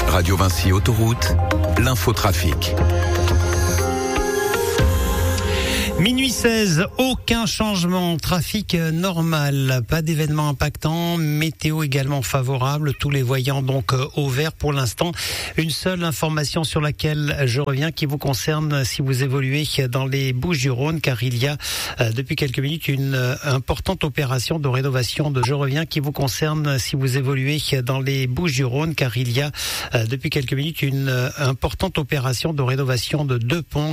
Radio Vinci Autoroute, l'infotrafic. Minuit 16, aucun changement, trafic normal, pas d'événements impactants, météo également favorable, tous les voyants donc au vert pour l'instant. Une seule information sur laquelle je reviens qui vous concerne si vous évoluez dans les Bouches-du-Rhône, car il y a depuis quelques minutes une importante opération de rénovation de Je reviens qui vous concerne si vous évoluez dans les Bouches-du-Rhône, car il y a depuis quelques minutes une importante opération de rénovation de 2 ponts